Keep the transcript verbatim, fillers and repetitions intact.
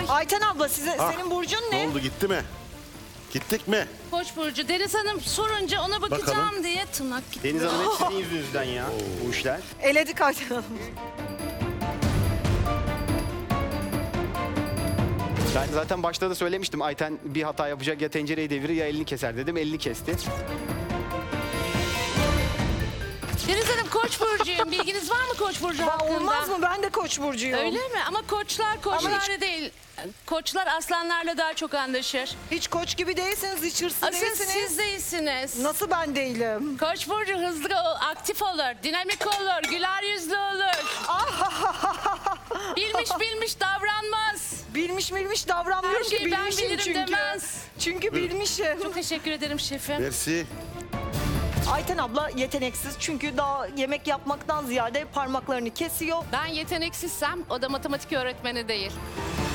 Ayten abla size, Ah, senin burcun Ne ne? oldu, gitti mi? Gittik mi? Koç burcu. Deniz Hanım sorunca ona bakacağım Bakalım. diye tırnak gitti. Deniz Hanım hep sizin yüzünüzden ya bu işler. Eledik Ayten Hanım. Ben zaten başta da söylemiştim. Ayten bir hata yapacak, ya tencereyi devirir ya elini keser dedim. Elini kesti. Deniz Hanım Koç burcuyum. Bilginiz var mı Koç burcu Ba- hakkında? Olmaz mı? Ben de Koç burcuyum. Öyle mi? Ama koçlar koçlarla hiç- değil. Koçlar aslanlarla daha çok anlaşır. Hiç koç gibi değilsiniz, hiç hırslı Asıl değilsiniz. siz değilsiniz. Nasıl ben değilim? Koç burcu hızlı, aktif olur, dinamik olur, güler yüzlü olur. bilmiş bilmiş davranmaz. Bilmiş bilmiş davranmıyorum Her ki, şeyi ben bilmişim bilirim çünkü. demez. Çünkü bilmişim. Çok teşekkür ederim şefim. Mersi. Ayten abla yeteneksiz çünkü daha yemek yapmaktan ziyade parmaklarını kesiyor. Ben yeteneksizsem o da matematik öğretmeni değil.